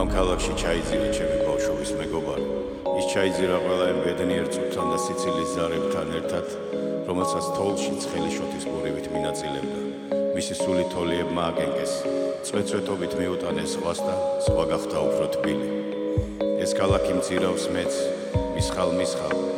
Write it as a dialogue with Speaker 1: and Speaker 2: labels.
Speaker 1: ამ ქალაქში ჩაიძირა ჩემი ბავშვობის მეგობარი. ის ჩაიძირა ყველა იმ ბედნიერ წუთთან და სიცილის ზარებთან ერთად, რომელსაც თოლში ცხელი შოთის პურივით მინაწილებდა. მისი სული თოლიებმა აგენკეს, წვეწვეტობით მიუტანეს ზღვას და ზღვა გახდა უფრო თბილი. ეს ქალაქი მძირავს მეც, მისხალ